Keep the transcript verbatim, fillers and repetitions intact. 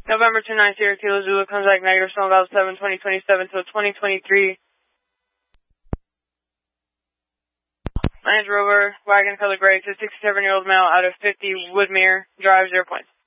November two nine Sierra Kilo Zulu comes back negative, Snow Valve seven, twenty twenty-seven till twenty twenty-three. Land Rover, wagon color gray, to sixty-seven year old male out of fifty Woodmere Drive, zero points.